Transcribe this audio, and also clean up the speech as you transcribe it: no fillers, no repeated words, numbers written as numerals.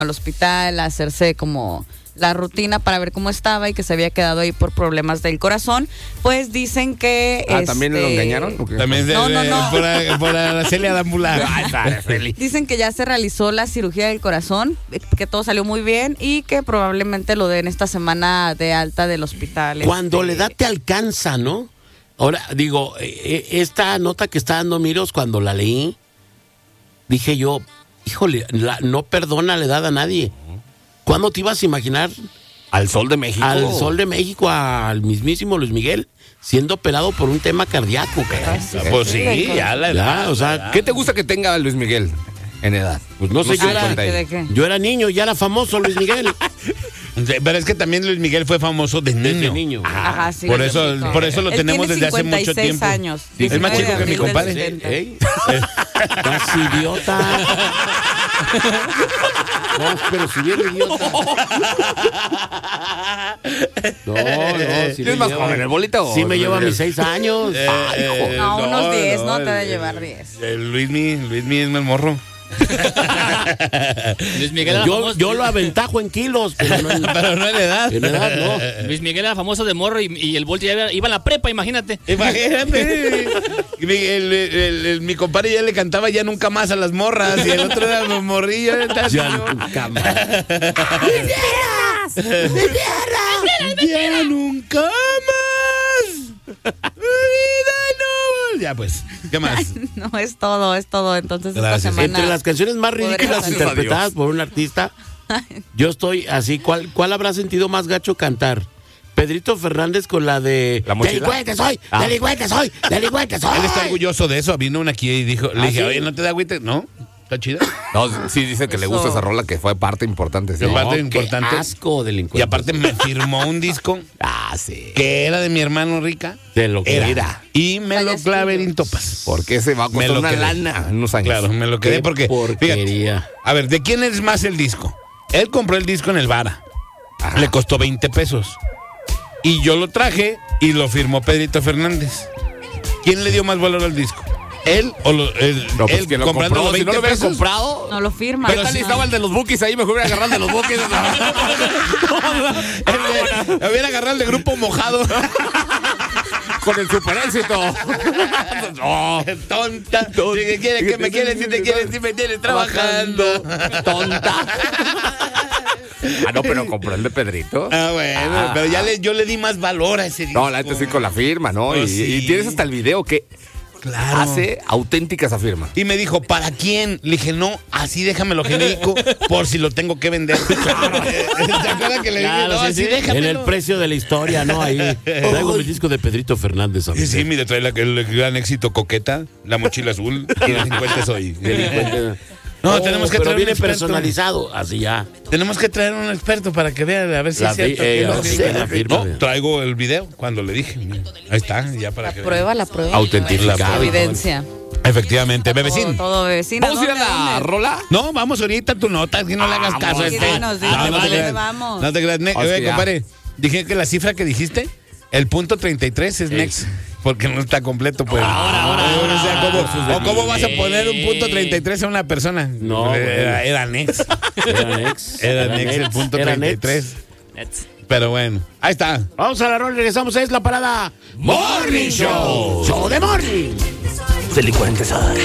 al hospital a hacerse como la rutina para ver cómo estaba y que se había quedado ahí por problemas del corazón. Pues dicen que ¿también lo engañaron? También No. por Araceli Adámbula. Dicen que ya se realizó la cirugía del corazón, que todo salió muy bien y que probablemente lo den esta semana de alta del hospital. Cuando la edad te alcanza, ¿no? Ahora, digo, esta nota que está dando Miros, cuando la leí, dije yo, híjole, no perdona la edad a nadie. ¿Cuándo te ibas a imaginar Al Sol de México? al Sol de México, al mismísimo Luis Miguel, siendo operado por un tema cardíaco, caray? Pues sí, ya la edad. Ya, o sea, ¿Qué te gusta que tenga Luis Miguel en edad? pues no sé, ¿De qué? yo era niño, ya era famoso Luis Miguel. Pero es que también Luis Miguel fue famoso de Desde niño. niño. Ajá, sí. Por eso lo Él tenemos tiene desde hace mucho 56 tiempo. años. Es más chico que mi 19 de abril del compadre. 70. ¿Eh? Estás idiota. No, pero si bien idiota. No, si ¿Es más joven el bolita o Sí me Luis lleva Miguel? mis 6 años. Ay, joder. No, unos 10, no te debe llevar 10. Luismi es más morro. Luis Miguel era famoso. Yo lo aventajo en kilos, pero no en, Pero no en edad. en edad, no. Luis Miguel era famoso de morro y el Bolt ya iba a la prepa, imagínate. Imagínate. Mi compadre ya le cantaba ya nunca más a las morras y el otro era morrillo. Ya nunca más. Ya nunca más. Ya pues, ¿qué más? No, es todo. Entonces Gracias. esta semana... Entre las canciones más ridículas Gracias a interpretadas Dios. por un artista, yo estoy así. ¿Cuál habrá sentido más gacho cantar? Pedrito Fernández con la de ¿La mochila? delincuente soy, Ah. delincuente soy, delincuente soy. Él está orgulloso de eso. Vino una aquí y dijo, le dije, ¿sí? oye, ¿no te da agüite? ¿No? ¿Está chida? No, sí dice que le gusta esa rola, que fue parte importante. Sí. Qué parte Qué importante. asco, delincuente. Y aparte me firmó un disco Ah, sí. que era de mi hermano Rica. de lo que era. Y me lo Vaya clavé estudio. en topas. ¿Por qué se va a Me costar lo una quedé. lana en unos años? Claro, me lo quedé porque... Porquería. fíjate, a ver, ¿de quién es más el disco? Él compró el disco en el Vara. Ajá. Le costó 20 pesos. Y yo lo traje y lo firmó Pedrito Fernández. ¿Quién le dio más valor al disco? ¿Él o No, pues él que lo comprando compró. los Si 20 no lo hubiera pesos? comprado... No lo firma. ¿Qué tal si estaba el de los bookies ahí? Mejor hubiera agarrado el de los bookies. Me hubiera agarrado el de Grupo Mojado. Con el super éxito. No, Tonta. ¿Qué quieres? ¿Qué me quieres? Si te quieres, si me tienes trabajando. tonta. Ah, no, pero compró el de Pedrito. Ah, bueno, pero ya yo le di más valor a ese disco. No, la neta sí con la firma, ¿no? Pues sí. Y tienes hasta el video que Claro. hace auténtica esa firma. Y me dijo, ¿para quién? Le dije, no, así déjamelo genérico por si lo tengo que vender. ¿Te acuerdas que le dije, Claro, no, sí, así sí. déjamelo? En el precio de la historia, ¿no? Ahí. Traigo mi disco de Pedrito Fernández. Sí, sí, mire, trae el gran éxito Coqueta, La Mochila Azul y Delincuente Soy. Delincuente. No, tenemos que pero traer un viene experto. personalizado, así ya. Tenemos que traer un experto para que vea, a ver si La es cierto. fi- que a no, ver si es la firma. no, traigo el video cuando le dije. Mira, ahí está, ya para que vean. La prueba. Autentificado. Evidencia. Efectivamente, bebecín. Todo bebecín. ¿Vamos a ir a la rola? No, vamos ahorita a tu nota, que no le hagas caso a sí, este. dinos, No, dinos, no te vale, creas. vamos. No te creas, Hostia. compadre. Dije que la cifra que dijiste, el punto 33 es next. Porque no está completo, pues. O sea, ¿cómo vas a poner un punto 33 a una persona? No, Era next. Era Nex. Era next el punto 33. Pero bueno, ahí está. Vamos a la rola, regresamos. Es la parada Morning Show. Show de Morning. Delincuentes.